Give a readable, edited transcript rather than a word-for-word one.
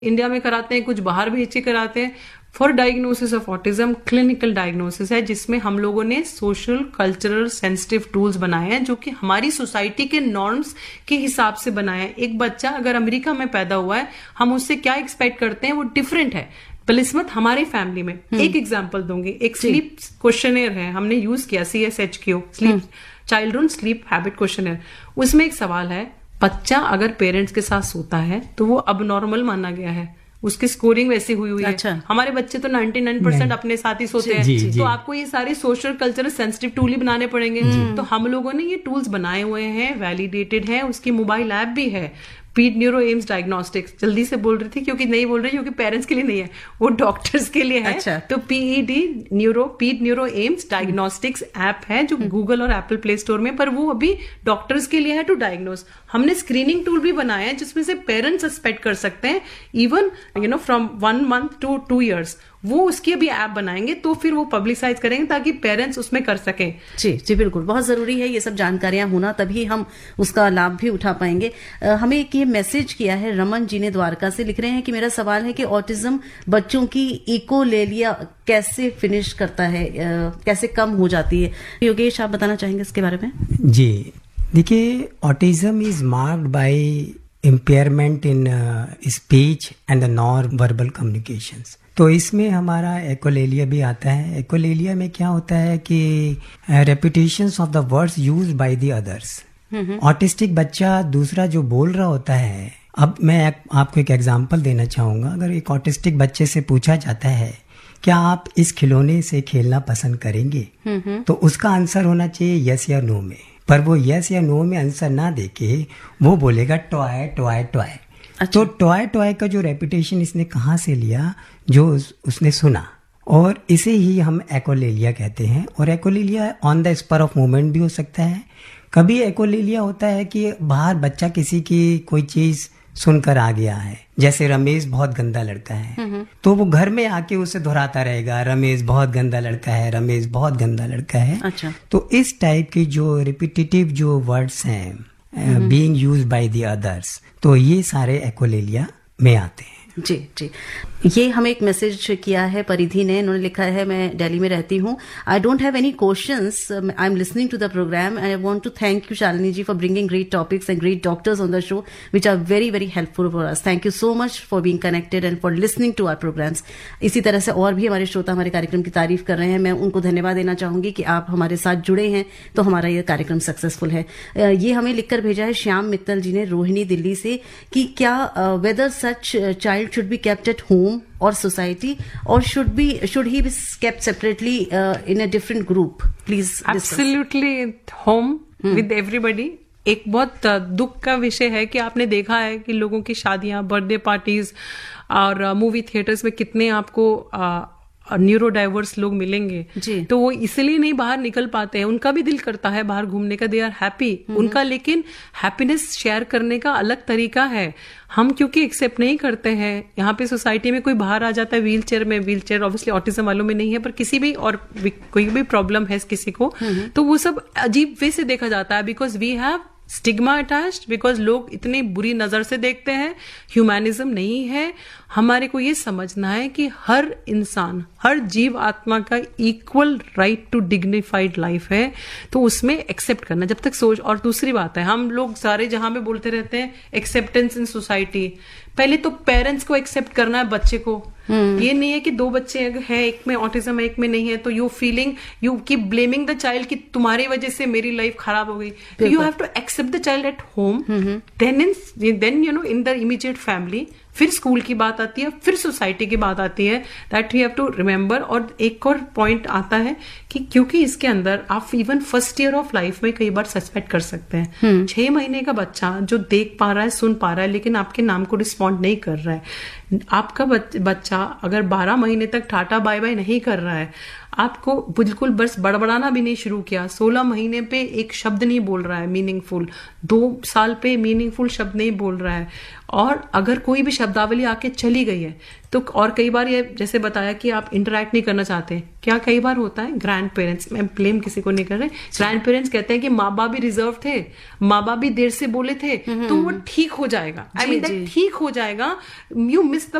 India में कराते हैं, कुछ बाहर भी अच्छे कराते हैं। For diagnosis of autism clinical diagnosis है, जिसमें हम लोगों ने सोशल कल्चरल सेंसिटिव टूल्स बनाए हैं जो कि हमारी सोसाइटी के नॉर्म्स के हिसाब से बनाए हैं। एक बच्चा अगर अमेरिका में पैदा हुआ है, हम उससे क्या एक्सपेक्ट करते हैं वो डिफरेंट है बनिस्बत हमारी फैमिली में। एक एग्जांपल दूंगी, एक स्लीप क्वेश्चनेयर है, हमने यूज किया CSHQ, sleep childhood sleep habit questionnaire. उसमें एक सवाल है, बच्चा अगर पेरेंट्स के साथ सोता है तो वो अब नॉर्मल माना गया है, उसकी स्कोरिंग वैसी हुई है। अच्छा। हमारे बच्चे तो 99% अपने साथ ही सोते हैं। तो आपको ये सारे सोशल कल्चरल सेंसिटिव टूल ही बनाने पड़ेंगे। तो हम लोगों ने ये टूल्स बनाए हुए हैं, वैलिडेटेड है, उसकी मोबाइल ऐप भी है, पीड न्यूरो एम्स डायग्नोस्टिक्स। जल्दी से बोल रही थी क्योंकि नहीं बोल रही, क्योंकि पेरेंट्स के लिए नहीं है, वो डॉक्टर्स के लिए है। अच्छा। तो पीड न्यूरो एम्स डायग्नोस्टिक्स ऐप है जो गूगल और एप्पल प्ले स्टोर में, पर वो अभी डॉक्टर्स के लिए है टू डायग्नोस। हमने स्क्रीनिंग टूल भी बनाया है जिसमें से पेरेंट्स सस्पेक्ट कर सकते हैं, even from 1 month to 2 years। वो उसकी अभी ऐप बनाएंगे तो फिर वो पब्लिसाइज करेंगे ताकि पेरेंट्स उसमें कर सकें। जी जी बिल्कुल, बहुत जरूरी है ये सब जानकारियां होना, तभी हम उसका लाभ भी उठा पाएंगे। हमें एक ये मैसेज किया है रमन जी ने, द्वारका से लिख रहे हैं कि मेरा सवाल है कि ऑटिज्म बच्चों की इकोलेलिया कैसे फिनिश करता है, कैसे कम हो जाती है। योगेश, आप बताना चाहेंगे इसके बारे में? जी देखिए, autism is marked by impairment in speech and the non verbal communications. तो इसमें हमारा एकोलेलिया भी आता है। एकोलेलिया में क्या होता है कि repetitions of the words used by the others. Autistic बच्चा दूसरा जो बोल रहा होता है, अब मैं आपको एक एग्जांपल देना चाहूंगा। अगर एक ऑटिस्टिक बच्चे से पूछा जाता है क्या आप इस खिलौने से खेलना पसंद करेंगे, तो उसका आंसर होना चाहिए यस या नो में। पर वो यस या नो में आंसर ना देके वो बोलेगा टॉय टॉय टॉय। अच्छा। तो टॉय टॉय का जो रेपुटेशन इसने कहाँ से लिया, जो उसने सुना, और इसे ही हम एकोलेलिया कहते हैं। और एकोलेलिया on the spur of moment भी हो सकता है। कभी एकोलेलिया होता है कि बाहर बच्चा किसी की कोई चीज सुनकर आ गया है, जैसे रमेश बहुत गंदा लड़का है, तो वो घर में आके उसे दोहराता रहेगा, रमेश बहुत गंदा लड़का है, रमेश बहुत गंदा लड़का है। अच्छा। तो इस टाइप की जो रिपीटेटिव जो वर्ड्स हैं being used by the others, तो ये सारे एकोलेलिया में आते हैं। जी जी, ये हमें एक मैसेज किया है परिधि ने, इन्होंने लिखा है मैं दिल्ली में रहती हूँ, I don't have any questions, I am listening to the programme, I want to thank you Shalini ji for bringing great topics and great doctors on the show which are very very helpful for us. Thank you so much for being connected and for listening to our programmes. इसी तरह से और भी हमारे श्रोता हमारे कार्यक्रम की तारीफ कर रहे हैं, मैं उनको धन्यवाद देना चाहूंगी कि आप हमारे साथ जुड़े हैं तो हमारा ये कार्यक्रम सक्सेसफुल है। ये हमें लिखकर भेजा है श्याम मित्तल जी ने रोहिणी दिल्ली से, कि क्या weather such child should be kept at home or society, or should he be kept separately in a different group? Please discuss. Absolutely at home with everybody. एक बहुत दुख का विषय है कि आपने देखा है कि लोगों की शादियां, बर्थडे पार्टीज और मूवी थिएटर्स में कितने आपको न्यूरो डाइवर्स लोग मिलेंगे, तो वो इसलिए नहीं बाहर निकल पाते हैं। उनका भी दिल करता है बाहर घूमने का, दे आर हैप्पी उनका, लेकिन हैप्पीनेस शेयर करने का अलग तरीका है। हम क्योंकि एक्सेप्ट नहीं करते हैं, यहाँ पे सोसाइटी में कोई बाहर आ जाता है व्हीलचेयर ऑब्वियसली ऑटिज्म वालों में नहीं है, पर किसी भी और कोई भी प्रॉब्लम है किसी को, तो वो सब अजीब वे से देखा जाता है, because we have stigma attached, because लोग इतनी बुरी नजर से देखते हैं। ह्यूमैनिज्म नहीं है। हमारे को ये समझना है कि हर इंसान, हर जीव आत्मा का equal right to dignified life है, तो उसमें एक्सेप्ट करना जब तक सोच। और दूसरी बात है, हम लोग सारे जहां पे बोलते रहते हैं एक्सेप्टेंस इन सोसाइटी, पहले तो पेरेंट्स को एक्सेप्ट करना है बच्चे को। ये नहीं है कि 2 बच्चे हैं, एक में ऑटिज्म है एक में नहीं है, तो you keep blaming the child कि तुम्हारी वजह से मेरी लाइफ खराब हो गई। You have to accept the child at home, then you know in the immediate family, फिर स्कूल की बात आती है, फिर सोसाइटी की बात आती है, that you have to remember. और एक और पॉइंट आता है कि क्योंकि इसके अंदर आप even first year of life में कई बार सस्पेक्ट कर सकते हैं। 6 महीने का बच्चा जो देख पा रहा है, सुन पा रहा है, लेकिन आपके नाम को रिस्पॉन्ड नहीं कर रहा है। आपका बच्चा अगर 12 महीने तक टाटा बाय बाय नहीं कर रहा है, आपको बिल्कुल बस बड़बड़ाना भी नहीं शुरू किया, 16 महीने पे एक शब्द नहीं बोल रहा है मीनिंगफुल, 2 साल पे मीनिंगफुल शब्द नहीं बोल रहा है, और अगर कोई भी शब्दावली आके चली गई है, तो और कई बार ये जैसे बताया कि आप इंटरेक्ट नहीं करना चाहते, क्या कई बार होता है ग्रैंड पेरेंट्स, मैं ब्लेम किसी को नहीं कर रहे, ग्रैंड पेरेंट्स कहते हैं कि माँ बाप भी रिजर्व थे, माँ बाप भी देर से बोले थे, तो वो ठीक हो जाएगा, आई मीन दैट ठीक हो जाएगा, यू मिस द